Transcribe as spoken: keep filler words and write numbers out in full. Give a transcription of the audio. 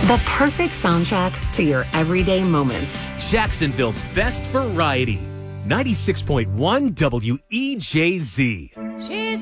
The perfect soundtrack to your everyday moments. Jacksonville's best variety. ninety-six point one W E J Z. She's